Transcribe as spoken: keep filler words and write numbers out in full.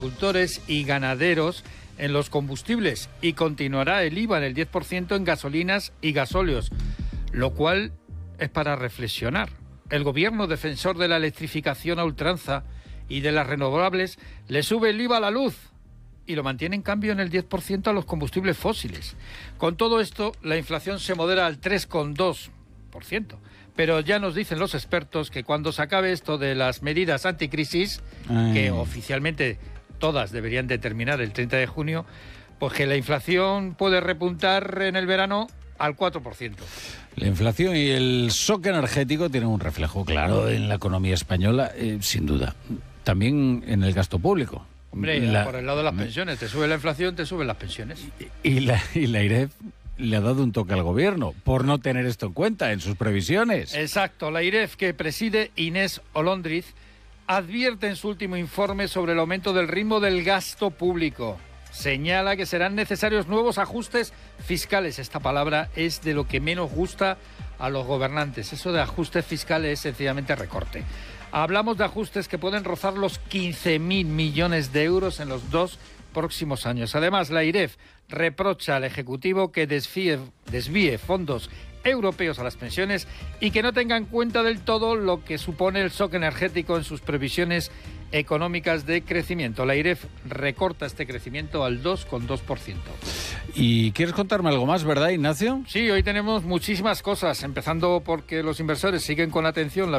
agricultores y ganaderos en los combustibles y continuará el I V A en el diez por ciento en gasolinas y gasóleos, lo cual es para reflexionar. El gobierno, defensor de la electrificación a ultranza y de las renovables, le sube el I V A a la luz y lo mantiene en cambio en el diez por ciento a los combustibles fósiles. Con todo esto, la inflación se modera al tres coma dos por ciento. Pero ya nos dicen los expertos que cuando se acabe esto de las medidas anticrisis, Ay. que oficialmente todas deberían de terminar el treinta de junio, pues que la inflación puede repuntar en el verano al cuatro por ciento. La inflación y el shock energético tienen un reflejo claro en la economía española, eh, sin duda. También en el gasto público. Hombre, la, por el lado de las pensiones. Te sube la inflación, te suben las pensiones. Y, y la, y la I R E F le ha dado un toque al gobierno por no tener esto en cuenta en sus previsiones. Exacto. La I R E F, que preside Inés Olóndriz, advierte en su último informe sobre el aumento del ritmo del gasto público. Señala que serán necesarios nuevos ajustes fiscales. Esta palabra es de lo que menos gusta a los gobernantes. Eso de ajustes fiscales es sencillamente recorte. Hablamos de ajustes que pueden rozar los quince mil millones de euros en los dos próximos años. Además, la I R E F reprocha al Ejecutivo que desvíe, desvíe fondos europeos a las pensiones y que no tenga en cuenta del todo lo que supone el shock energético en sus previsiones económicas de crecimiento. La I R E F recorta este crecimiento al dos coma dos por ciento. ¿Y quieres contarme algo más, verdad, Ignacio? Sí, hoy tenemos muchísimas cosas, empezando porque los inversores siguen con atención la